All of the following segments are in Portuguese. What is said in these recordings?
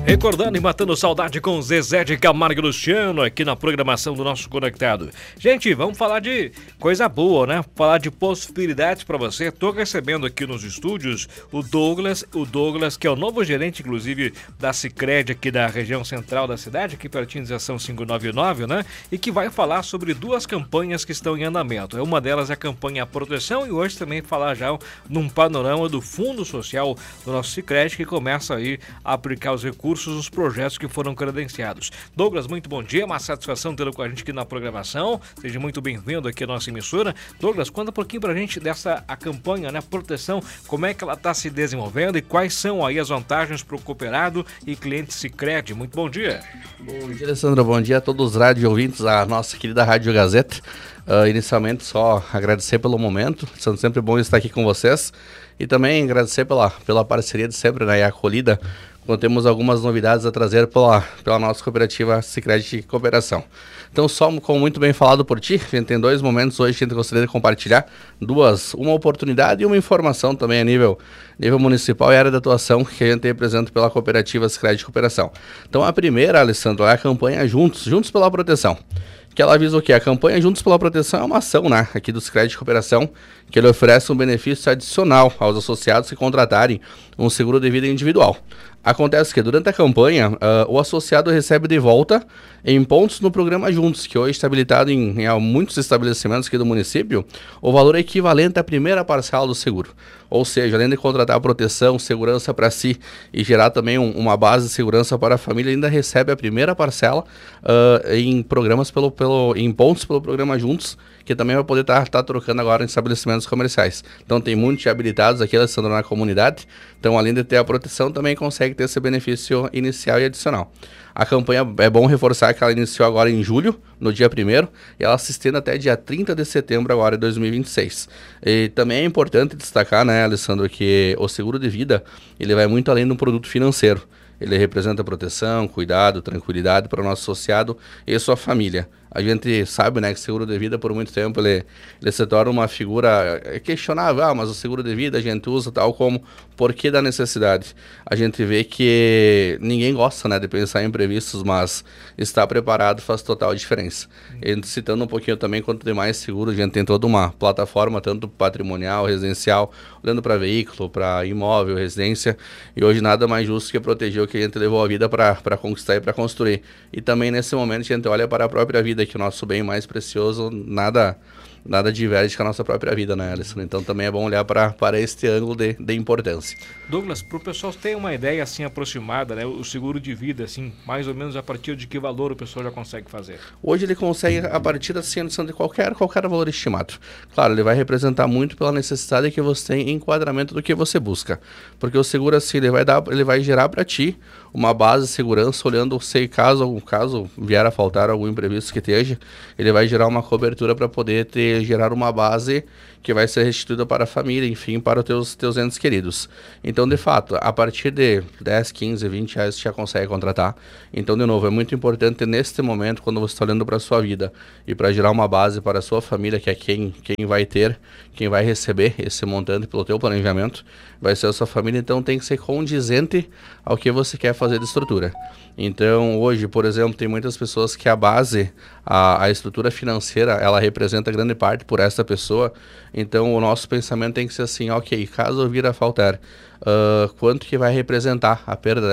Recordando e matando saudade com Zezé de Camargo e Luciano aqui na programação do nosso Conectado. Gente, vamos falar de coisa boa, né? Falar de possibilidades para você. Tô recebendo aqui nos estúdios o Douglas, que é o novo gerente, inclusive, da Sicredi aqui da região central da cidade, aqui pertinho da Estação 599, né? E que vai falar sobre duas campanhas que estão em andamento. Uma delas é a campanha Proteção e hoje também falar já num panorama do Fundo Social do nosso Sicredi, que começa aí a aplicar os recursos os projetos que foram credenciados. Douglas, muito bom dia, uma satisfação tê-lo com a gente aqui na programação, seja muito bem-vindo aqui à nossa emissora. Douglas, conta um pouquinho pra gente dessa a campanha, né, Proteção, como é que ela está se desenvolvendo e quais são aí as vantagens para o cooperado e cliente Sicredi. Muito bom dia. Bom dia, Alessandro, bom dia a todos os rádio ouvintes, a nossa querida Rádio Gazeta. Inicialmente só agradecer pelo momento, sendo sempre bom estar aqui com vocês e também agradecer pela parceria de sempre, né, e a acolhida quando temos algumas novidades a trazer pela nossa cooperativa Sicredi Cooperação. Então, só como muito bem falado por ti, a gente tem dois momentos hoje que a gente gostaria de compartilhar, uma oportunidade e uma informação também a nível municipal e área de atuação que a gente representa pela cooperativa Sicredi Cooperação. Então, a primeira, Alessandro, é a campanha Juntos pela Proteção. Que ela avisa o quê? A campanha Juntos pela Proteção é uma ação, né, aqui do Sicredi Cooperação, que ele oferece um benefício adicional aos associados que contratarem um seguro de vida individual. Acontece que durante a campanha, o associado recebe de volta em pontos no programa Juntos, que hoje está habilitado em muitos estabelecimentos aqui do município, o valor equivalente à primeira parcela do seguro. Ou seja, além de contratar proteção, segurança para si e gerar também uma base de segurança para a família, ainda recebe a primeira parcela em programas em pontos pelo programa Juntos, que também vai poder estar trocando agora em estabelecimentos comerciais. Então tem muitos habilitados aqui, Alessandro, na comunidade. Então, além de ter a proteção, também consegue ter esse benefício inicial e adicional. A campanha, é bom reforçar que ela iniciou agora em julho, no dia 1º, e ela se estende até dia 30 de setembro agora de 2026. E também é importante destacar, né, Alessandro, que o seguro de vida, ele vai muito além de um produto financeiro. Ele representa proteção, cuidado, tranquilidade para o nosso associado e sua família. A gente sabe, né, que o seguro de vida, por muito tempo, ele se torna uma figura questionável. Mas o seguro de vida a gente usa tal como, por que da necessidade? A gente vê que ninguém gosta, né, de pensar em imprevistos, mas estar preparado faz total diferença. E citando um pouquinho também quanto demais seguro, a gente tem toda uma plataforma, tanto patrimonial, residencial, olhando para veículo, para imóvel, residência, e hoje nada mais justo que proteger o que a gente levou a vida para conquistar e para construir. E também nesse momento a gente olha para a própria vida, que o nosso bem mais precioso, nada diverge com a nossa própria vida, né, Alisson? Então também é bom olhar para este ângulo de importância. Douglas, para o pessoal ter uma ideia assim aproximada, né, o seguro de vida, assim, mais ou menos a partir de que valor o pessoal já consegue fazer? Hoje ele consegue a partir assim, de qualquer valor estimado. Claro, ele vai representar muito pela necessidade que você tem em enquadramento do que você busca. Porque o seguro assim, ele vai gerar para ti uma base de segurança, olhando se caso vier a faltar algum imprevisto que esteja, ele vai gerar uma cobertura para poder gerar uma base que vai ser restituída para a família, enfim, para os teus entes queridos. Então, de fato, a partir de 10, 15, 20 reais você já consegue contratar. Então, de novo, é muito importante neste momento, quando você está olhando para a sua vida e para gerar uma base para a sua família, que é quem vai receber esse montante pelo teu planejamento, vai ser a sua família, então tem que ser condizente ao que você quer fazer de estrutura. Então, hoje, por exemplo, tem muitas pessoas que a base, a estrutura financeira, ela representa grande parte por essa pessoa. Então, o nosso pensamento tem que ser assim, ok, caso vir a faltar, quanto que vai representar a perda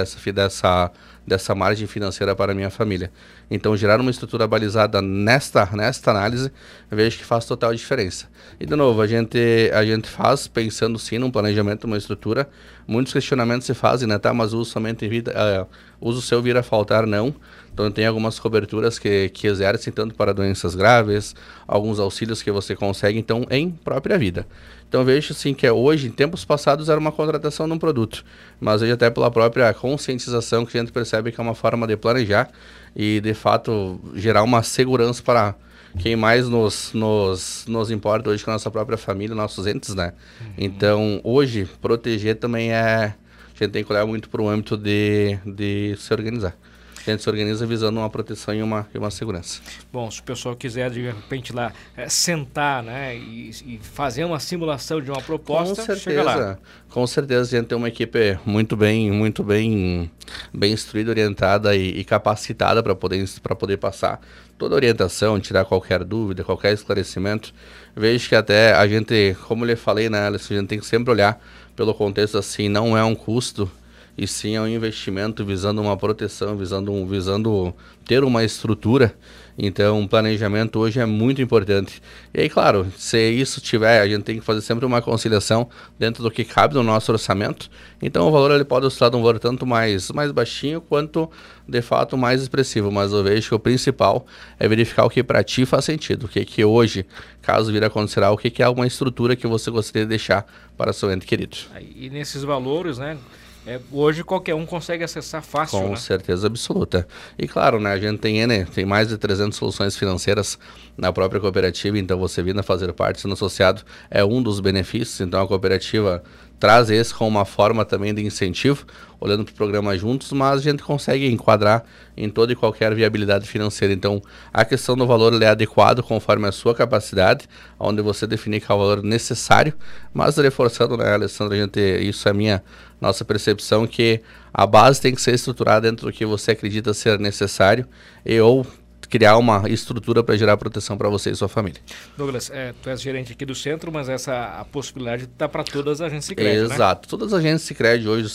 dessa margem financeira para a minha família? Então, gerar uma estrutura balizada nesta análise, eu vejo que faz total diferença. E, de novo, a gente faz pensando sim num planejamento, uma estrutura. Muitos questionamentos se fazem, né? Tá, mas uso somente uso seu vir a faltar, não. Então, tem algumas coberturas que exercem tanto para doenças graves, alguns auxílios que você consegue, então, em própria vida. Então, vejo assim que hoje, em tempos passados, era uma contratação de um produto, mas hoje até pela própria conscientização que a gente percebe que é uma forma de planejar e, de fato, gerar uma segurança para quem mais nos importa hoje, com a nossa própria família, nossos entes, né? Então, hoje, proteger também a gente tem que olhar muito para o âmbito de se organizar. A gente se organiza visando uma proteção e uma segurança. Bom, se o pessoal quiser, de repente, lá sentar, né, e fazer uma simulação de uma proposta, chega lá. Com certeza, a gente tem uma equipe muito bem bem instruída, orientada e capacitada para poder passar toda a orientação, tirar qualquer dúvida, qualquer esclarecimento. Vejo que até a gente, como eu lhe falei, né, Alisson, a gente tem que sempre olhar pelo contexto assim, não é um custo, e sim é um investimento visando uma proteção, visando ter uma estrutura. Então, o planejamento hoje é muito importante. E aí, claro, se isso tiver, a gente tem que fazer sempre uma conciliação dentro do que cabe no nosso orçamento. Então, o valor ele pode oscilar de um valor tanto mais baixinho quanto, de fato, mais expressivo. Mas eu vejo que o principal é verificar o que para ti faz sentido. O que hoje, caso vir a acontecer algo, o que é uma estrutura que você gostaria de deixar para seu ente querido. E nesses valores, né? Hoje qualquer um consegue acessar fácil, Com né? certeza absoluta. E claro, né, a gente tem mais de 300 soluções financeiras na própria cooperativa, então você vindo a fazer parte, sendo associado, é um dos benefícios. Então a cooperativa traz esse como uma forma também de incentivo, olhando para o programa juntos, mas a gente consegue enquadrar em toda e qualquer viabilidade financeira. Então, a questão do valor é adequado conforme a sua capacidade, onde você definir que é o valor necessário, mas reforçando, né, Alessandro, isso é nossa percepção, que a base tem que ser estruturada dentro do que você acredita ser necessário ou criar uma estrutura para gerar proteção para você e sua família. Douglas, tu és gerente aqui do centro, mas a possibilidade está para todas as agências Sicredi, né? Exato. Todas as agências Sicredi hoje,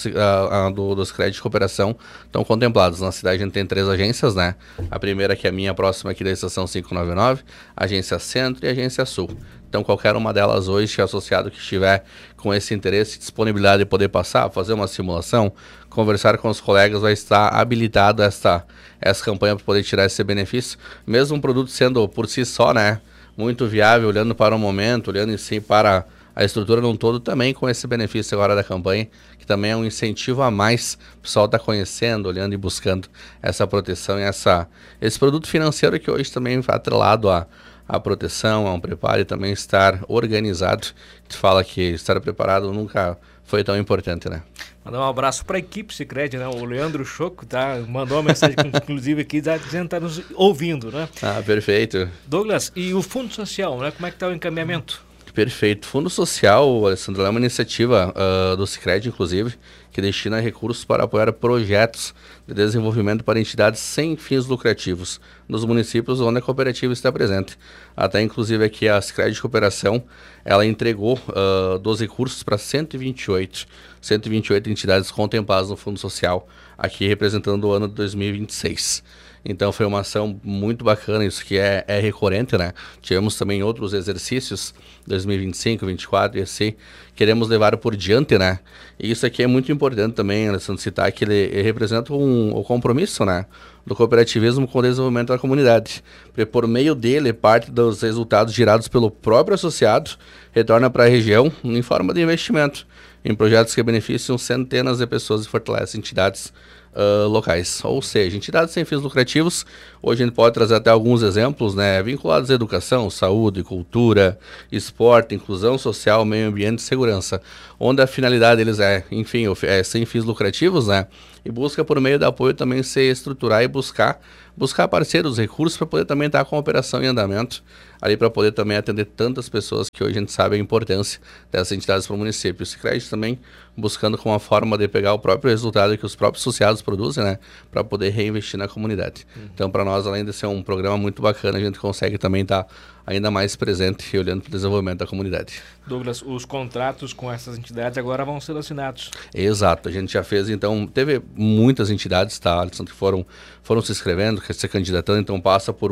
dos créditos de cooperação, estão contempladas. Na cidade a gente tem 3 agências, né? A primeira, que é a minha, próxima aqui da Estação 599, a Agência Centro e a Agência Sul. Então, qualquer uma delas hoje, que é associado, que estiver com esse interesse e disponibilidade de poder passar, fazer uma simulação, conversar com os colegas, vai estar habilitado essa campanha para poder tirar esse benefício. Mesmo um produto sendo por si só, né, muito viável, olhando para o momento, olhando em si para a estrutura num todo, também com esse benefício agora da campanha, que também é um incentivo a mais. O pessoal está conhecendo, olhando e buscando essa proteção e esse produto financeiro que hoje também vai atrelado a proteção, a um preparo e também estar organizado. A gente fala que estar preparado nunca foi tão importante, né? Mandar um abraço para a equipe Sicredi, né? O Leandro Choco mandou uma mensagem, inclusive, aqui, dizendo que está nos ouvindo, né? Ah, perfeito. Douglas, e o Fundo Social, né? Como é que está o encaminhamento? Perfeito. Fundo Social, Alessandro, é uma iniciativa do Sicredi, inclusive, que destina recursos para apoiar projetos de desenvolvimento para entidades sem fins lucrativos nos municípios onde a cooperativa está presente. Até, inclusive, aqui a Sicredi Cooperação, ela entregou 12 recursos para 128 entidades contempladas no Fundo Social, aqui representando o ano de 2026. Então foi uma ação muito bacana, isso que é recorrente, né? Tivemos também outros exercícios, 2025, 2024 e assim, queremos levar por diante, né? E isso aqui é muito importante também, Alessandro, citar que ele representa o compromisso, né, do cooperativismo com o desenvolvimento da comunidade. Porque por meio dele, parte dos resultados gerados pelo próprio associado retorna para a região em forma de investimento em projetos que beneficiam centenas de pessoas e fortalecem entidades locais, ou seja, entidades sem fins lucrativos. Hoje a gente pode trazer até alguns exemplos, né, vinculados à educação, saúde, cultura, esporte, inclusão social, meio ambiente e segurança, onde a finalidade deles é sem fins lucrativos, né, e busca por meio do apoio também se estruturar e buscar parceiros, recursos para poder também estar com a operação em andamento, ali para poder também atender tantas pessoas que hoje a gente sabe a importância dessas entidades para o município. O Sicredi também buscando com uma forma de pegar o próprio resultado que os próprios associados produzem, né, para poder reinvestir na comunidade. Então, para nós, além de ser um programa muito bacana, a gente consegue também estar ainda mais presente e olhando para o desenvolvimento da comunidade. Douglas, os contratos com essas entidades agora vão ser assinados. Exato, a gente já fez, então, teve muitas entidades, tá, Alisson, que foram se inscrevendo, se candidatando, então passa por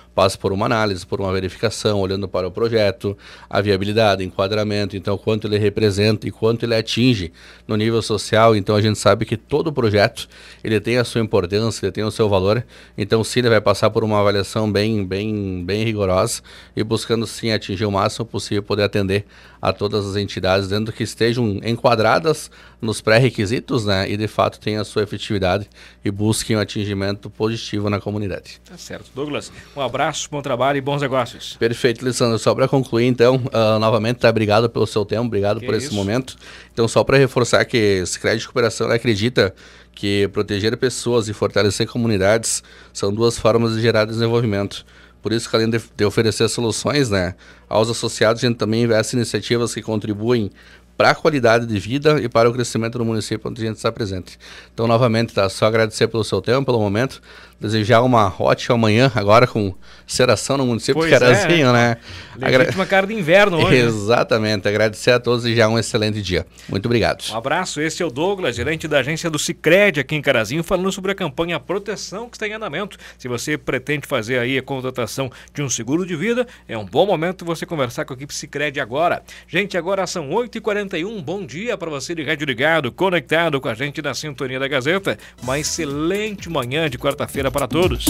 uma análise, por uma verificação, olhando para o projeto, a viabilidade, enquadramento, então quanto ele representa e quanto ele atinge no nível social. Então a gente sabe que todo projeto ele tem a sua importância, ele tem o seu valor, então sim, ele vai passar por uma avaliação bem rigorosa e buscando sim atingir o máximo possível, poder atender a todas as entidades dentro que estejam enquadradas nos pré-requisitos, né, e de fato tenham a sua efetividade e busquem um atingimento positivo na comunidade. Tá certo. Douglas, um abraço, bom trabalho e bons negócios. Perfeito, Alessandro. Só para concluir, então, novamente, obrigado pelo seu tempo, obrigado por esse momento. Então, só para reforçar que Sicredi Cooperação acredita que proteger pessoas e fortalecer comunidades são duas formas de gerar desenvolvimento. Por isso que, além de oferecer soluções, né, aos associados, a gente também investe em iniciativas que contribuem para a qualidade de vida e para o crescimento do município onde a gente está presente. Então, novamente, só agradecer pelo seu tempo, pelo momento, desejar uma ótima manhã, agora com seração no município de Carazinho, né? Legítima cara de inverno hoje. Exatamente, agradecer a todos e já um excelente dia. Muito obrigado. Um abraço, esse é o Douglas, gerente da agência do Sicredi aqui em Carazinho, falando sobre a campanha Proteção que está em andamento. Se você pretende fazer aí a contratação de um seguro de vida, é um bom momento você conversar com a equipe Sicredi agora. Gente, agora são 8h41, bom dia para você de rádio ligado, conectado com a gente na sintonia da Gazeta. Uma excelente manhã de quarta-feira para todos.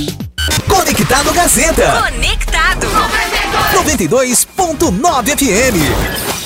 Conectado Gazeta. Conectado. 92.9 FM.